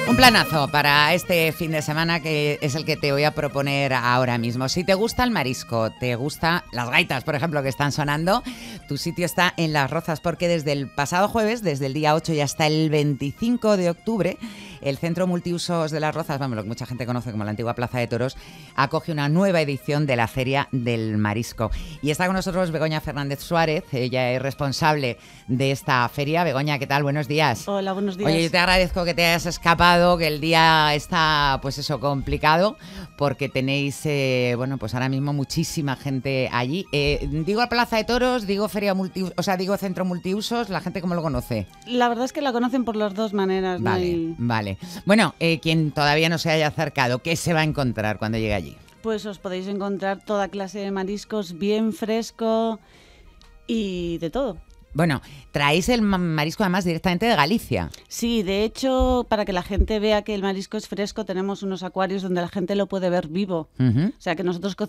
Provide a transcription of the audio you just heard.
Un planazo para este fin de semana que es el que te voy a proponer ahora mismo. Si te gusta el marisco, te gustan las gaitas, por ejemplo, que están sonando, tu sitio está en Las Rozas, porque desde el pasado jueves, desde el día 8 y hasta el 25 de octubre, el Centro Multiusos de Las Rozas, vamos, lo que mucha gente conoce como la antigua Plaza de Toros, acoge una nueva edición de la Feria del Marisco. Y está con nosotros Begoña Fernández Suárez, ella es responsable de esta feria. Begoña, ¿qué tal? Buenos días. Hola, buenos días. Oye, yo te agradezco que te hayas escapado, que el día está, pues eso, complicado, porque tenéis, bueno, pues ahora mismo muchísima gente allí. Digo Plaza de Toros, digo Feria Multiusos, o sea, digo Centro Multiusos, ¿la gente cómo lo conoce? La verdad es que la conocen por las dos maneras. Vale, vale. Bueno, quien todavía no se haya acercado, ¿qué se va a encontrar cuando llegue allí? Pues os podéis encontrar toda clase de mariscos bien fresco y de todo. Bueno, traéis el marisco además directamente de Galicia. Sí, de hecho, para que la gente vea que el marisco es fresco, tenemos unos acuarios donde la gente lo puede ver vivo. O sea, que nosotros